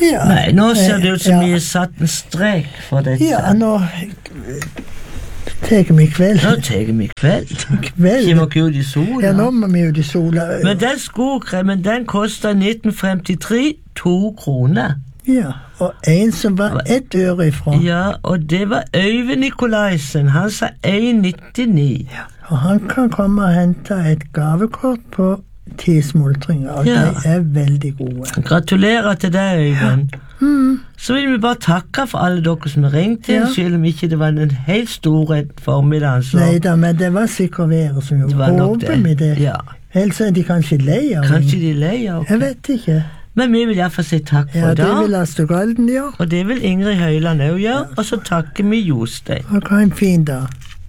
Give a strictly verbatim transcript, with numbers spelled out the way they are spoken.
Ja. Nei, nå ser det ut som Ja. vi har satt en strek for dette. Ja, nå tar vi kveld. Nå tar vi kveld. Kveld. Kommer ikke ut i sola. Ja, nå må vi ut i sola. Men den skokremen, den kostet i nitten femtitre to kroner. Ja, og en som var ett øre ifra. Ja, og det var Øyvind Nikolaisen. Han sa en nittini. Ja, og han kan komme og hente et gavekort på ti smultringer, og Ja. de er veldig gode. Gratulerer til deg, Øyvind. Mm. Så vil vi bare takke for alle dere som har ringt til, Ja. selv om ikke det var en helt stor formiddag. Så Neida, men det var sikkert været som det gjorde. var nok Håper vi det. Ja. Ellers er de kanskje lei av Kanskje den. de er lei av Jeg det. vet ikke. Men vi vil iallfall si takk for Ja, det da. vil Astrid Galden gjøre. Og det vil Ingrid Høyland òg gjøre. Og så takker vi Jostein. Og ha en fin dag.